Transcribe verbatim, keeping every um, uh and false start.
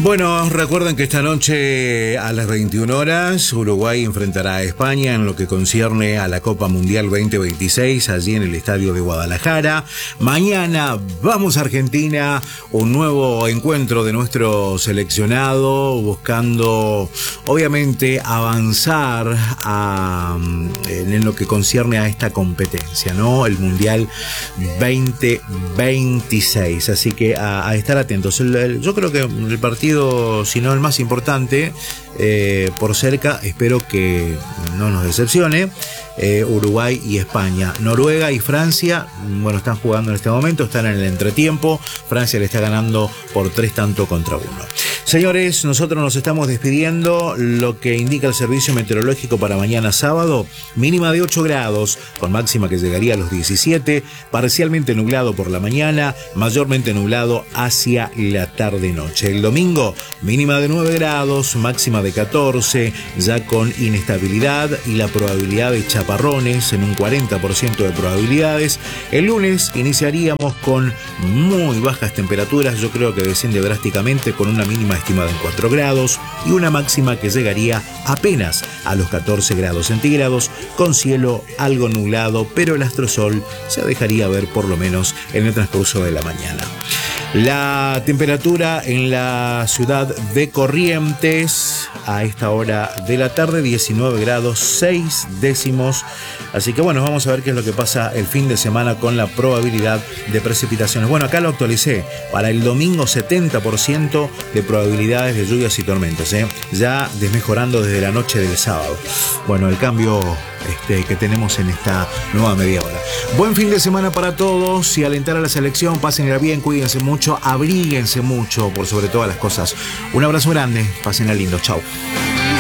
Bueno, recuerden que esta noche a las veintiuna horas Uruguay enfrentará a España en lo que concierne a la Copa Mundial veinte veintiséis allí en el estadio de Guadalajara. Mañana vamos a Argentina, un nuevo encuentro de nuestro seleccionado buscando obviamente avanzar a, en lo que concierne a esta competencia, ¿no? El Mundial veinte veintiséis, así que a, a estar atentos. El, el, yo creo que el partido, si no el más importante, eh, por cerca, espero que no nos decepcione, eh, Uruguay y España. Noruega y Francia, bueno, están jugando en este momento, están en el entretiempo. Francia le está ganando por tres tantos contra uno. Señores, nosotros nos estamos despidiendo. Lo que indica el servicio meteorológico para mañana sábado: mínima de ocho grados, con máxima que llegaría a los diecisiete, parcialmente nublado por la mañana, mayormente nublado hacia la tarde-noche. El domingo, mínima de nueve grados, máxima de catorce, ya con inestabilidad y la probabilidad de chaparrones en un cuarenta por ciento de probabilidades. El lunes iniciaríamos con muy bajas temperaturas, yo creo que desciende drásticamente, con una mínima estimada en cuatro grados y una máxima que llegaría apenas a los catorce grados centígrados, con cielo algo nublado, pero el astrosol se dejaría ver por lo menos en el transcurso de la mañana. La temperatura en la ciudad de Corrientes a esta hora de la tarde, diecinueve grados seis décimos. Así que bueno, vamos a ver qué es lo que pasa el fin de semana con la probabilidad de precipitaciones. Bueno, acá lo actualicé. Para el domingo, setenta por ciento de probabilidades de lluvias y tormentas, ¿eh? Ya desmejorando desde la noche del sábado. Bueno, el cambio este, que tenemos en esta nueva media hora. Buen fin de semana para todos y alentar a la selección. Pásenla bien, cuídense mucho, abríguense mucho por sobre todas las cosas. Un abrazo grande, pásenla lindo, chao.